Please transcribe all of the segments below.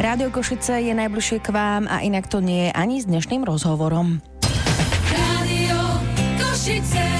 Rádio Košice je najbližšie k vám a inak to nie je ani s dnešným rozhovorom. Rádio Košice.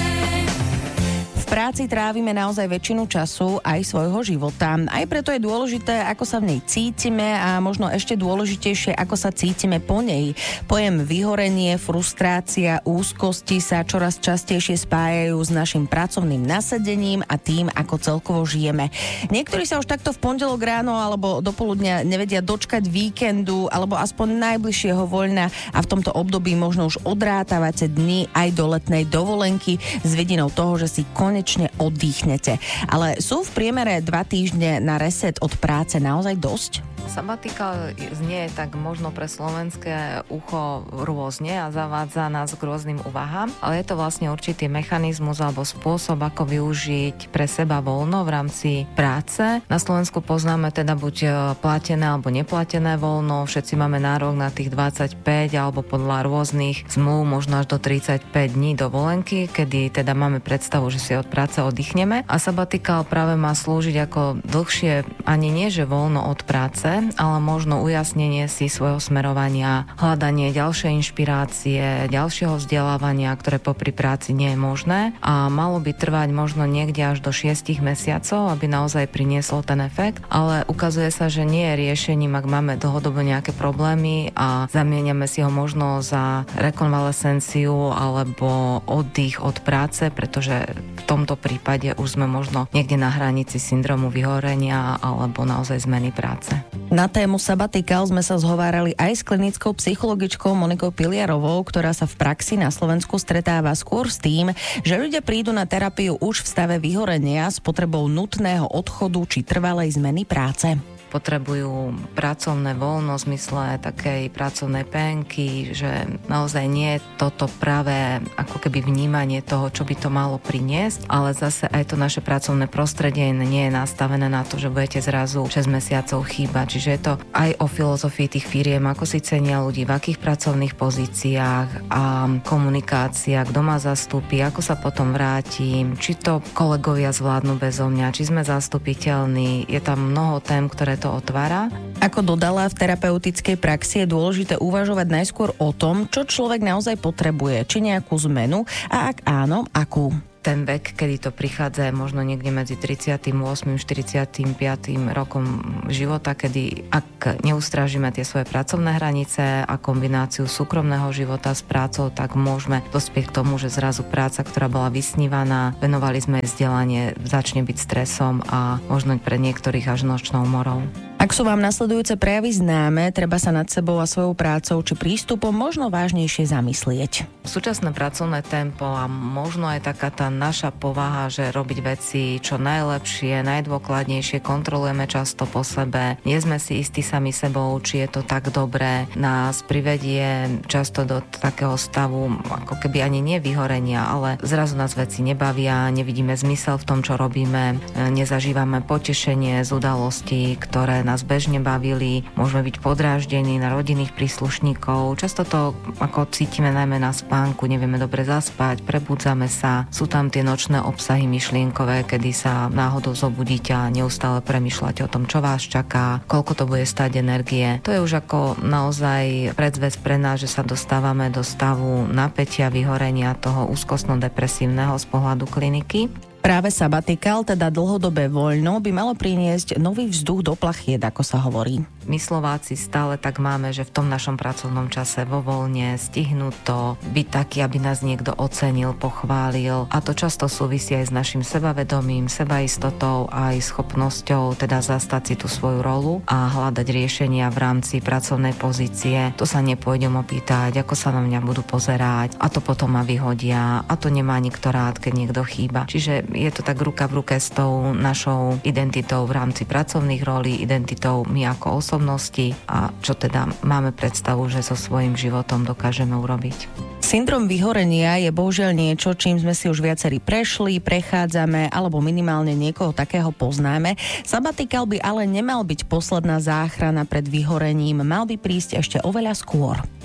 V práci trávime naozaj väčšinu času aj svojho života. Aj preto je dôležité, ako sa v nej cítime a možno ešte dôležitejšie, ako sa cítime po nej. Pojem vyhorenie, frustrácia, úzkosti sa čoraz častejšie spájajú s našim pracovným nasadením a tým, ako celkovo žijeme. Niektorí sa už takto v pondelok ráno alebo dopoludňa nevedia dočkať víkendu alebo aspoň najbližšieho voľna a v tomto období možno už odrátavate dni aj do letnej dovolenky s vidinou toho, že si konečne oddychnete. Ale sú v priemere 2 týždne na reset od práce naozaj dosť? Sabatikál znie tak možno pre slovenské ucho rôzne a zavádza nás k rôznym úvahám, ale je to vlastne určitý mechanizmus alebo spôsob, ako využiť pre seba voľno v rámci práce. Na Slovensku poznáme teda buď platené alebo neplatené voľno, všetci máme nárok na tých 25 alebo podľa rôznych zmluv možno až do 35 dní dovolenky, kedy teda máme predstavu, že si od práce oddychneme a sabatikál práve má slúžiť ako dlhšie ani nie, že voľno od práce, ale možno ujasnenie si svojho smerovania, hľadanie ďalšej inšpirácie, ďalšieho vzdelávania, ktoré popri práci nie je možné a malo by trvať možno niekde až do 6 mesiacov, aby naozaj prinieslo ten efekt, ale ukazuje sa, že nie je riešením, ak máme dlhodobo nejaké problémy a zamieňame si ho možno za rekonvalescenciu alebo oddych od práce, pretože v tomto prípade už sme možno niekde na hranici syndromu vyhorenia alebo naozaj zmeny práce. Na tému sabatikál sme sa zhovárali aj s klinickou psychologičkou Monikou Piliarovou, ktorá sa v praxi na Slovensku stretáva skôr s tým, že ľudia prídu na terapiu už v stave vyhorenia s potrebou nutného odchodu či trvalej zmeny práce. Potrebujú pracovné voľno v zmysle takej pracovnej penky, že naozaj nie je toto práve ako keby vnímanie toho, čo by to malo priniesť, ale zase aj to naše pracovné prostredie nie je nastavené na to, že budete zrazu 6 mesiacov chýbať. Čiže je to aj o filozofii tých firiem, ako si cenia ľudí, v akých pracovných pozíciách a komunikácia, kto ma zastúpi, ako sa potom vrátim, či to kolegovia zvládnu bezo mňa, či sme zastupiteľní. Je tam mnoho tém, ktoré to otvára. Ako dodala, v terapeutickej praxi je dôležité uvažovať najskôr o tom, čo človek naozaj potrebuje, či nejakú zmenu a ak áno, akú. Ten vek, kedy to prichádza možno niekde medzi 38. a 45. rokom života, kedy ak neustrážime tie svoje pracovné hranice a kombináciu súkromného života s prácou, tak môžeme dospieť k tomu, že zrazu práca, ktorá bola vysnívaná, venovali sme vzdelanie, začne byť stresom a možno pre niektorých až nočnou morou. Ak sú vám nasledujúce prejavy známe, treba sa nad sebou a svojou prácou či prístupom možno vážnejšie zamyslieť. Súčasné pracovné tempo a možno aj taká tá naša povaha, že robiť veci čo najlepšie, najdôkladnejšie, kontrolujeme často po sebe, nie sme si istí sami sebou, či je to tak dobré, nás privedie často do takého stavu, ako keby ani nie vyhorenia, ale zrazu nás veci nebavia, nevidíme zmysel v tom, čo robíme, nezažívame potešenie z udalostí, ktoré nás bežne bavili, môžeme byť podráždení na rodinných príslušníkov. Často to ako cítime najmä na spánku, nevieme dobre zaspať, prebudzame sa, sú tam tie nočné obsahy myšlienkové, kedy sa náhodou zobudíte a neustále premýšľate o tom, čo vás čaká, koľko to bude stáť energie. To je už ako naozaj predzvesť pre nás, že sa dostávame do stavu napätia, vyhorenia, toho úzkostno-depresívneho z pohľadu kliniky. Práve sabatikál, teda dlhodobé voľno, by malo priniesť nový vzduch do plachiet, ako sa hovorí. My Slováci stále tak máme, že v tom našom pracovnom čase vo voľne stihnú to, byť taký, aby nás niekto ocenil, pochválil. A to často súvisí aj s našim sebavedomím, sebaistotou a aj schopnosťou teda zastať si tú svoju rolu a hľadať riešenia v rámci pracovnej pozície. To sa nepôjdem opýtať, ako sa na mňa budú pozerať a to potom ma vyhodia a to nemá nikto rád, keď niekto chýba. Čiže je to tak ruka v ruke s tou našou identitou v rámci pracovných rolí, identitou my ako osobnosti a čo teda máme predstavu, že so svojím životom dokážeme urobiť. Syndrom vyhorenia je bohužiaľ niečo, čím sme si už viacerí prešli, prechádzame alebo minimálne niekoho takého poznáme. Sabatikál by ale nemal byť posledná záchrana pred vyhorením, mal by prísť ešte oveľa skôr.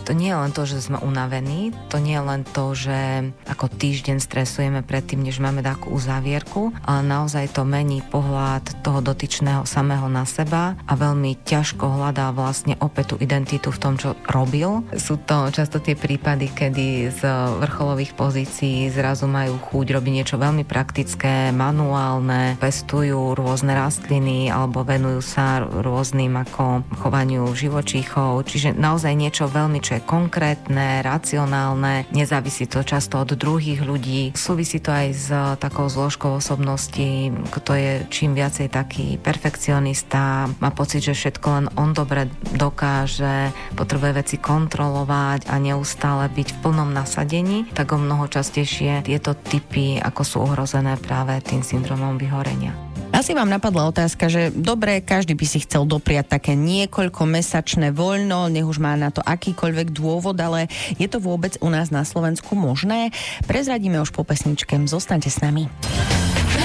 To nie je len to, že sme unavení, to nie je len to, že ako týždeň stresujeme predtým, než máme takú uzávierku, ale naozaj to mení pohľad toho dotyčného samého na seba a veľmi ťažko hľadá vlastne opäť tú identitu v tom, čo robil. Sú to často tie prípady, kedy z vrcholových pozícií zrazu majú chuť robiť niečo veľmi praktické, manuálne, pestujú rôzne rastliny alebo venujú sa rôznym ako chovaniu živočíchov, čiže naozaj niečo veľmi, čo je konkrétne, racionálne, nezávisí to často od druhých ľudí. Súvisí to aj s takou zložkou osobnosti, kto je čím viacej taký perfekcionista, má pocit, že všetko len on dobre dokáže, potrebuje veci kontrolovať a neustále byť v plnom nasadení, tak o mnoho častejšie tieto typy ako sú ohrozené práve tým syndromom vyhorenia. Asi vám napadla otázka, že dobre, každý by si chcel dopriať také niekoľkomesačné voľno, nech už má na to akýkoľvek dôvod, ale je to vôbec u nás na Slovensku možné? Prezradíme už po pesničke, zostaňte s nami.